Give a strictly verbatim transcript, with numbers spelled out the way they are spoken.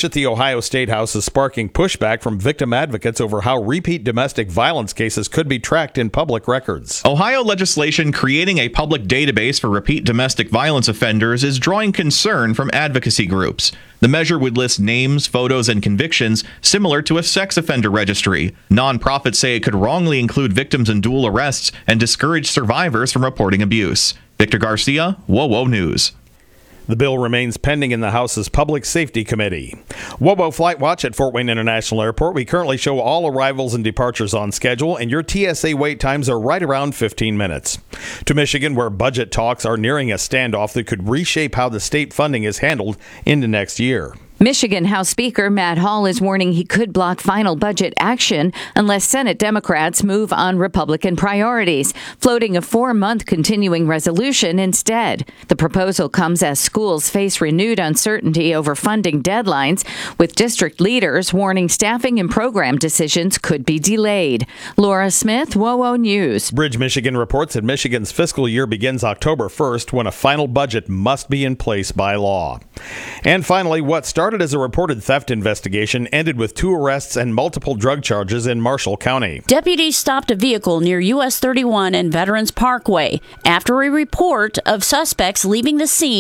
push at the Ohio State House is sparking pushback from victim advocates over how repeat domestic violence cases could be tracked in public records. Ohio legislation creating a public database for repeat domestic violence offenders is drawing concern from advocacy groups. The measure would list names, photos, and convictions similar to a sex offender registry. Nonprofits say it could wrongly include victims in dual arrests and discourage survivors from reporting abuse. Victor Garcia, WOWO News. The bill remains pending in the House's Public Safety Committee. WOWO Flight Watch at Fort Wayne International Airport. We currently show all arrivals and departures on schedule, and your T S A wait times are right around fifteen minutes. To Michigan, where budget talks are nearing a standoff that could reshape how the state funding is handled into next year. Michigan House Speaker Matt Hall is warning he could block final budget action unless Senate Democrats move on Republican priorities, floating a four-month continuing resolution instead. The proposal comes as schools face renewed uncertainty over funding deadlines, with district leaders warning staffing and program decisions could be delayed. Laura Smith, WOWO News. Bridge Michigan reports that Michigan's fiscal year begins October first, when a final budget must be in place by law. And finally, what started as a reported theft investigation ended with two arrests and multiple drug charges in Marshall County. Deputies stopped a vehicle near U S thirty-one and Veterans Parkway after a report of suspects leaving the scene